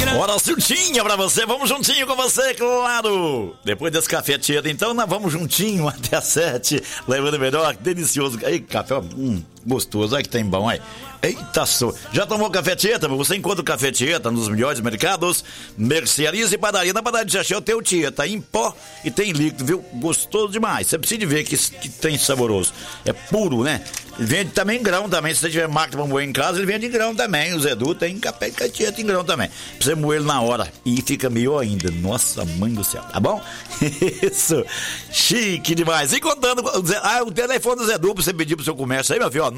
Hora juntinha pra você, vamos juntinho com você, claro. Depois desse café tieto, então nós vamos juntinho até às 7, levando melhor, delicioso. Aí, café, gostoso, olha que tem bom aí. Eita só, já tomou café Tieta? Você encontra o café Tieta nos melhores mercados, mercearias e padaria. Na padaria de Xaxé tem o Tieta em pó e tem líquido, viu? Gostoso demais. Você precisa de ver que tem saboroso. É puro, né? Vende também em grão também. Se você tiver máquina pra moer em casa, ele vende em grão também. O Zedu tem café Tieta em grão também. Pra você moer ele na hora. E fica melhor ainda. Nossa, mãe do céu. Tá bom? Isso. Chique demais. E contando... o telefone do Zedu pra você pedir pro seu comércio aí, meu filho, ó.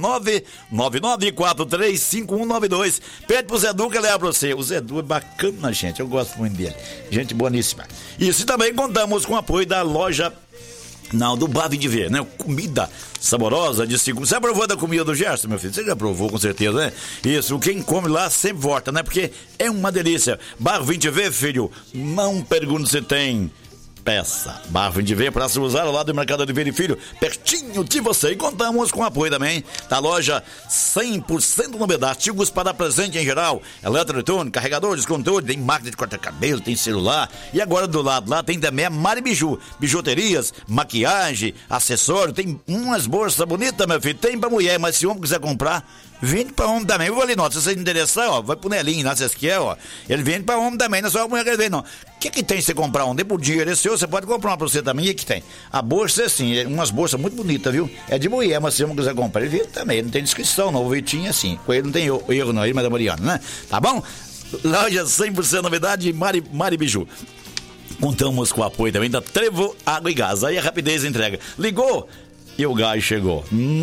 999435192. Pede pro Zedu que ele leva pra você. O Zedu é bacana, gente. Eu gosto muito dele. Gente boníssima. Isso, e também contamos com o apoio da loja... Não, do Bar Vim de Ver, né? Comida saborosa de segunda. Você provou da comida do Gerson, meu filho? Você já provou, com certeza, né? Isso, quem come lá sempre volta, né? Porque é uma delícia. Bar Vim de Ver, filho, não pergunte se tem... peça. Bar Vim de Ver, Praça Usar, ao lado do Mercado Oliveira e Filho, pertinho de você. E contamos com o apoio também da loja 100% novidade, artigos para presente em geral, eletroeletrônico, carregador, descontrole, tem máquina de cortar cabelo, tem celular. E agora do lado lá tem também a Mari Biju, bijuterias, maquiagem, acessório, tem umas bolsas bonitas, meu filho, tem pra mulher, mas se o homem quiser comprar, vende pra homem também. Eu vou ali, não, se você interessar, ó, vai pro Nelinho, lá, vocês querem, ó, ele vende pra homem também, não é só a mulher que ele vende, não. O que tem se você comprar um? Por dinheiro é seu, você pode comprar uma pra você também. E que tem? A bolsa é assim, umas bolsas muito bonitas, viu? É de mulher, mas se você não quiser comprar, ele vende também, não tem descrição, não. O Vitinho é assim, com ele não tem erro, não, ele, mas da Mariana, né? Tá bom? Loja 100% novidade, Mari Biju. Contamos com o apoio também da Trevo Água e Gás. Aí a rapidez entrega. Ligou? E o gás chegou.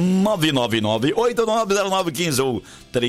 999-890915 ou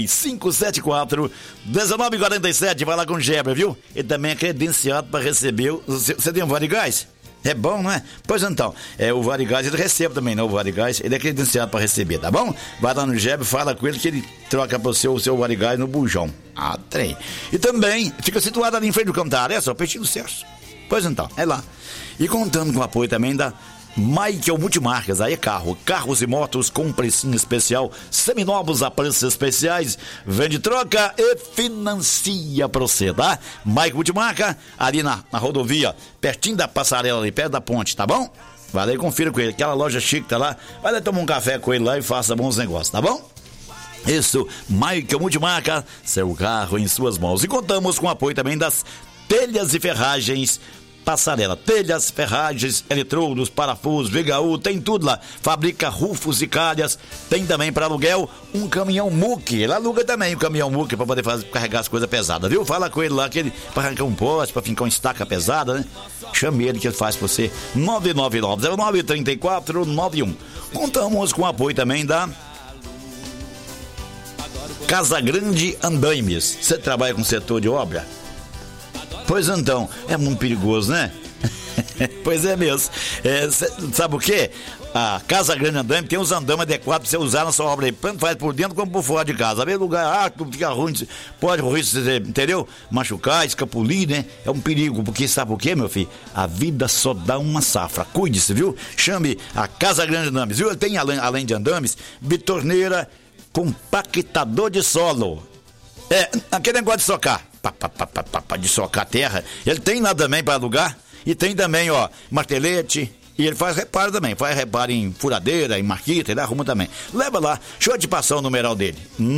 3574-1947. Vai lá com o Gebra, viu? Ele também é credenciado para receber. Você tem um Varigás? É bom, não é? Pois então, o Varigás ele recebe também, não? O Varigás, ele é credenciado para receber, tá bom? Vai lá no Gebra, fala com ele que ele troca para você o seu Varigás no bujão. Ah, trem. E também fica situado ali em frente do Cantaré, só pertinho do Celso. Pois então, é lá. E contando com o apoio também da Michael Multimarcas, aí é carros e motos com precinho especial, seminovos a preços especiais, vende, troca e financia pra você, tá? Michael Multimarca, ali na rodovia, pertinho da passarela ali, perto da ponte, tá bom? Vai lá e confira com ele, aquela loja chique tá lá, vai lá tomar um café com ele lá e faça bons negócios, tá bom? Isso, Michael Multimarca, seu carro em suas mãos. E contamos com o apoio também das Telhas e Ferragens Passarela, telhas, ferragens, eletrodos, parafusos, VHU, tem tudo lá. Fabrica rufos e calhas. Tem também para aluguel um caminhão muque. Ele aluga também o caminhão muque para poder carregar as coisas pesadas, viu? Fala com ele lá que ele para arrancar um poste, para fincar uma estaca pesada, né? Chame ele que ele faz para você. 999-09-3491. Contamos com o apoio também da Casa Grande Andaimes. Você trabalha com setor de obra? Pois então, é muito perigoso, né? Pois é mesmo. Sabe o quê? A Casa Grande Andaime tem os andames adequados pra você usar na sua obra aí. Tanto faz por dentro como por fora de casa. Às vezes lugar fica ruim, pode ruim, entendeu? Machucar, escapulir, né? É um perigo, porque sabe o quê, meu filho? A vida só dá uma safra. Cuide-se, viu? Chame a Casa Grande Andames, viu? Ele tem, além de andames, bitorneira, compactador de solo. Aquele negócio de socar. De socar a terra. Ele tem lá também para alugar. E tem também, ó, martelete. E ele faz reparo também. Faz reparo em furadeira, em marquita. Ele arruma também. Leva lá. Deixa eu te passar o numeral dele.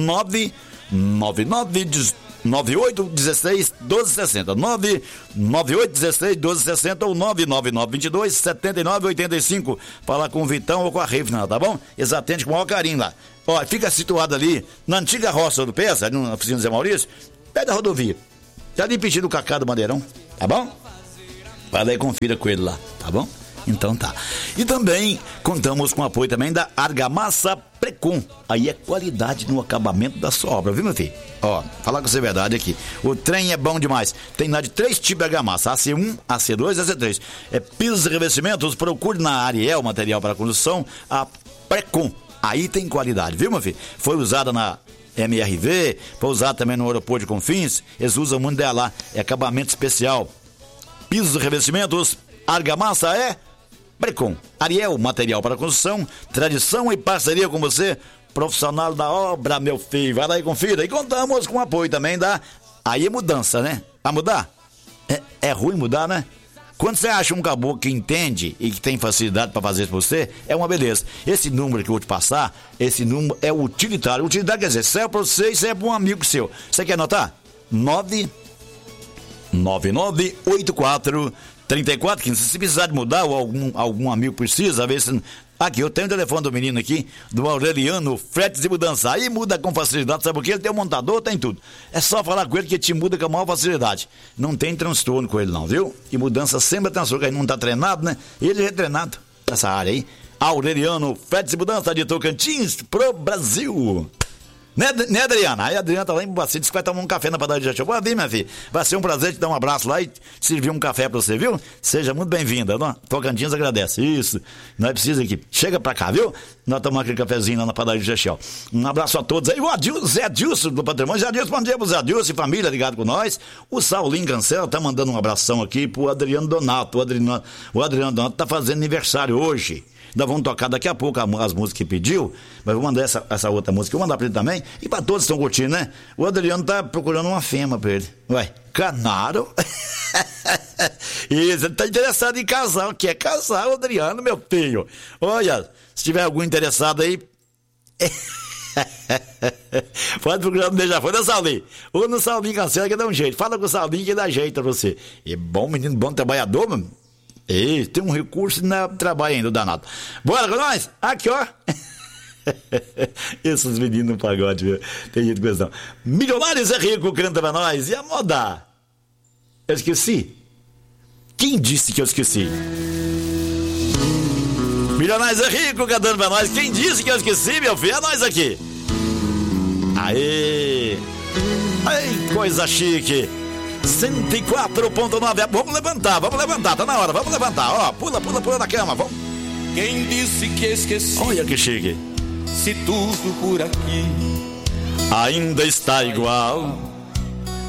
998161260. 998161260 ou 999227985. Fala com o Vitão ou com a Rifna, tá bom? Eles atendem com o maior carinho lá. Ó, fica situado ali na antiga roça do Pesa, na oficina do Zé Maurício, perto da rodovia. Já ali pedindo o Cacá do Madeirão, tá bom? Vai lá e confira com ele lá, tá bom? Então tá. E também contamos com o apoio também da Argamassa Precon. Aí é qualidade no acabamento da sua obra, viu, meu filho? Ó, falar com você a verdade aqui. O trem é bom demais. Tem lá de 3 tipos de argamassa: AC1, AC2 e AC3. Pisos e revestimentos, procure na Ariel Material para Construção, a Precon. Aí tem qualidade, viu, meu filho? Foi usada na MRV, foi usada também no aeroporto de Confins. Eles usam muito dela lá. É acabamento especial. Pisos e revestimentos, argamassa é Precon. Ariel Material para Construção, tradição e parceria com você, profissional da obra, meu filho. Vai lá e confira. E contamos com o apoio também da Aí é Mudança, né? A mudar? É ruim mudar, né? Quando você acha um caboclo que entende e que tem facilidade para fazer isso pra você, é uma beleza. Esse número que eu vou te passar, esse número é utilitário. Utilidade quer dizer, serve pra você e serve pra um amigo seu. Você quer anotar? 99984-3415. Se precisar de mudar ou algum amigo precisa, às vezes... Aqui, eu tenho o telefone do menino aqui, do Aureliano Fretes e Mudança. Aí muda com facilidade, sabe por quê? Ele tem um montador, tem tudo. É só falar com ele que te muda com a maior facilidade. Não tem transtorno com ele não, viu? E mudança sempre é transtorno, que ele não tá treinado, né? Ele é treinado nessa área aí. Aureliano Fretes e Mudança de Tocantins pro Brasil. Né, Adriana? Aí a Adriana tá lá em Bacete, disse que vai tomar um café na padaria de Jatió. Pode vir, minha filha. Vai ser um prazer te dar um abraço lá e servir um café pra você, viu? Seja muito bem-vinda, não? Tocantins agradece. Isso. Nós precisamos aqui. Chega pra cá, viu? Nós tomamos aquele cafezinho lá na padaria de Jatió. Um abraço a todos aí. O Zé Dilson do Patrimônio. Zé Dilson, bom dia pro Zé Dilson e família ligado com nós. O Saulinho Cancela tá mandando um abração aqui pro Adriano Donato. O Adriano Donato tá fazendo aniversário hoje. Nós vamos tocar daqui a pouco as músicas que pediu, mas vou mandar essa outra música, eu vou mandar pra ele também, e pra todos que estão curtindo, né? O Adriano tá procurando uma fêmea pra ele. Ué, Canaro? Isso, ele tá interessado em casar, quer casar o Adriano, meu filho. Olha, se tiver algum interessado aí... Pode procurar no Beija-Flor, né, Saulinho? Ou no Saulinho Cancela que dá um jeito. Fala com o Saulinho que dá jeito pra você. E bom menino, bom trabalhador, mano. Ei, tem um recurso e não trabalha ainda, o danado. Bora com nós? Aqui, ó. Esses meninos no pagode, viu? Tem jeito de questão. Milionários é Rico canta pra nós. E a moda? Eu esqueci? Quem disse que eu esqueci? Milionários é Rico cantando pra nós. Quem disse que eu esqueci, meu filho? É nós aqui. Aê! Ai, coisa chique. 104.9. Vamos levantar, tá na hora, vamos levantar, ó, pula da cama, vamos. Quem disse que esqueci? Olha que chique. Se tudo por aqui ainda está igual.